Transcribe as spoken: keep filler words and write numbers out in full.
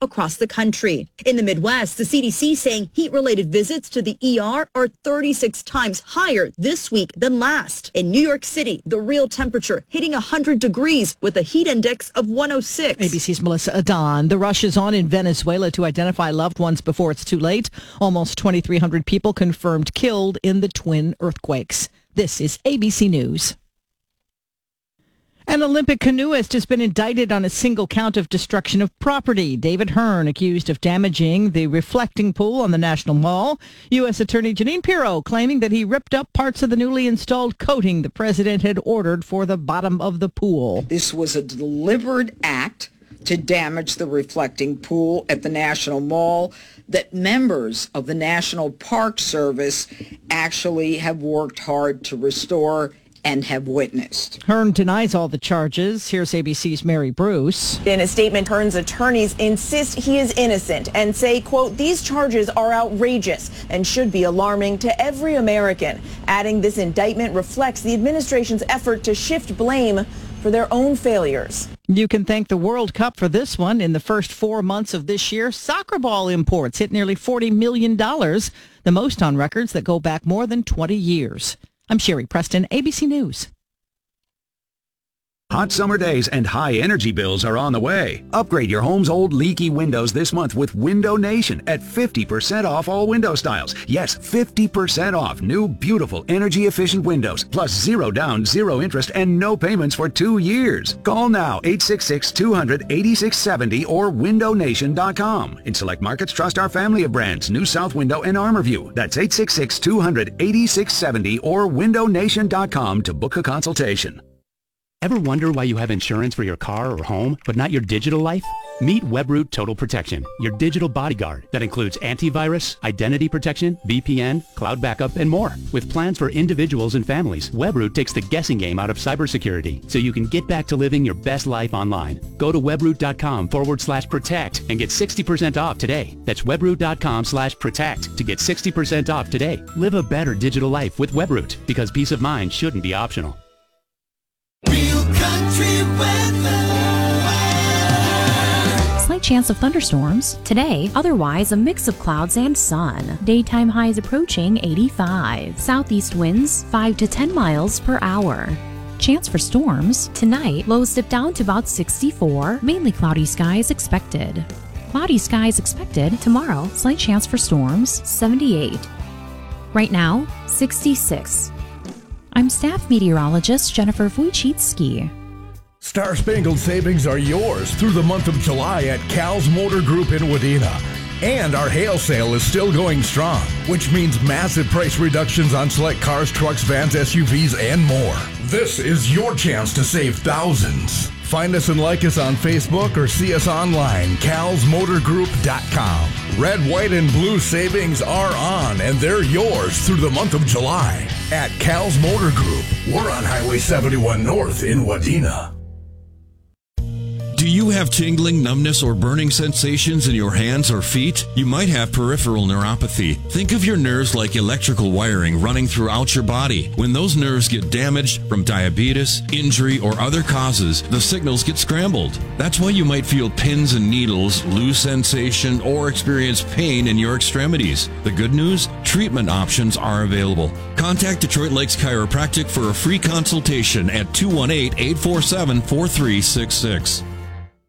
across the country. In the Midwest, the C D C saying heat-related visits to the E R are thirty-six times higher this week than last. In New York City, the real temperature hitting one hundred degrees with a heat index of one oh six. A B C's Melissa Adon. The rush is on in Venezuela to identify loved ones before it's too late. Almost twenty-three hundred people confirmed killed in the twin earthquakes. This is A B C News. An Olympic canoeist has been indicted on a single count of destruction of property. David Hearn, accused of damaging the reflecting pool on the National Mall. U S Attorney Jeanine Pirro claiming that he ripped up parts of the newly installed coating the president had ordered for the bottom of the pool. This was a deliberate act to damage the reflecting pool at the National Mall that members of the National Park Service actually have worked hard to restore and have witnessed. Hearn denies all the charges. Here's A B C's Mary Bruce. In a statement, Hearn's attorneys insist he is innocent and say, quote, these charges are outrageous and should be alarming to every American, adding this indictment reflects the administration's effort to shift blame for their own failures. You can thank the World Cup for this one. In the first four months of this year, soccer ball imports hit nearly forty million dollars, the most on records that go back more than twenty years. I'm Sherry Preston, A B C News. Hot summer days and high energy bills are on the way. Upgrade your home's old leaky windows this month with Window Nation at fifty percent off all window styles. Yes, fifty percent off new, beautiful, energy-efficient windows, plus zero down, zero interest, and no payments for two years. Call now, eight six six, two hundred, eighty-six seventy or window nation dot com. In select markets, trust our family of brands, New South Window and Armorview. That's eight six six, two hundred, eighty-six seventy or window nation dot com to book a consultation. Ever wonder why you have insurance for your car or home, but not your digital life? Meet Webroot Total Protection, your digital bodyguard that includes antivirus, identity protection, V P N, cloud backup, and more. With plans for individuals and families, Webroot takes the guessing game out of cybersecurity so you can get back to living your best life online. Go to webroot.com forward slash protect and get sixty percent off today. That's webroot.com slash protect to get sixty percent off today. Live a better digital life with Webroot because peace of mind shouldn't be optional. Real country weather. Slight chance of thunderstorms. Today, otherwise a mix of clouds and sun. Daytime highs approaching eighty-five. Southeast winds five to ten miles per hour. Chance for storms. Tonight, lows dip down to about sixty-four. Mainly cloudy skies expected. Cloudy skies expected. Tomorrow, slight chance for storms. seventy-eight. Right now, sixty-six. I'm staff meteorologist Jennifer Wojcicki. Star Spangled savings are yours through the month of July at Cal's Motor Group in Wadena. And our hail sale is still going strong, which means massive price reductions on select cars, trucks, vans, S U Vs, and more. This is your chance to save thousands. Find us and like us on Facebook or see us online, cals motor group dot com. Red, white, and blue savings are on, and they're yours through the month of July at Cal's Motor Group. We're on Highway seventy-one North in Wadena. Do you have tingling, numbness, or burning sensations in your hands or feet? You might have peripheral neuropathy. Think of your nerves like electrical wiring running throughout your body. When those nerves get damaged from diabetes, injury, or other causes, the signals get scrambled. That's why you might feel pins and needles, lose sensation, or experience pain in your extremities. The good news? Treatment options are available. Contact Detroit Lakes Chiropractic for a free consultation at two one eight, eight four seven, four three six six.